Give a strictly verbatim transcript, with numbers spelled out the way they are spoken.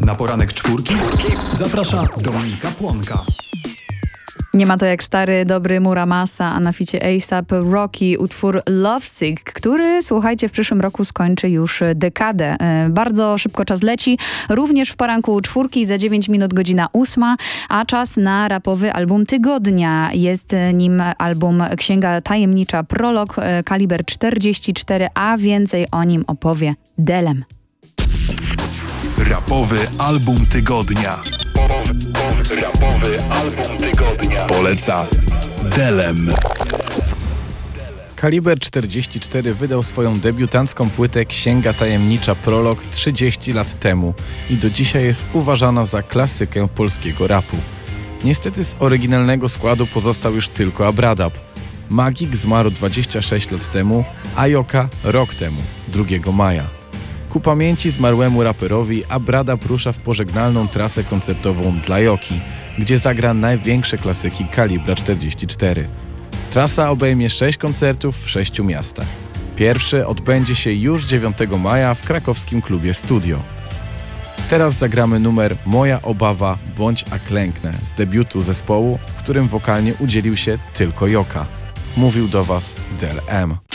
Na poranek czwórki zaprasza Dominika Płonka. Nie ma to jak stary, dobry Muramasa, a na ficie A$ap Rocky utwór Lovesick, który, słuchajcie, w przyszłym roku skończy już dekadę. Bardzo szybko czas leci, również w poranku czwórki, za dziewięć minut godzina ósma, a czas na rapowy album tygodnia. Jest nim album Księga Tajemnicza Prolog, kaliber czterdzieści cztery, a więcej o nim opowie Delem. Rapowy album tygodnia. Rapowy album tygodnia. Poleca Delem. Kaliber czterdzieści cztery wydał swoją debiutancką płytę Księga Tajemnicza Prolog trzydzieści lat temu i do dzisiaj jest uważana za klasykę polskiego rapu. Niestety z oryginalnego składu pozostał już tylko Abradab. Magik zmarł dwadzieścia sześć lat temu, a Joka rok temu, drugiego maja. Ku pamięci zmarłemu raperowi Abradab rusza w pożegnalną trasę koncertową dla Joki, gdzie zagra największe klasyki kalibra czterdzieści cztery. Trasa obejmie sześć koncertów w sześciu miastach. Pierwszy odbędzie się już dziewiątego maja w krakowskim klubie Studio. Teraz zagramy numer Moja obawa bądź a klęknę z debiutu zespołu, w którym wokalnie udzielił się tylko Joka. Mówił do Was Del M.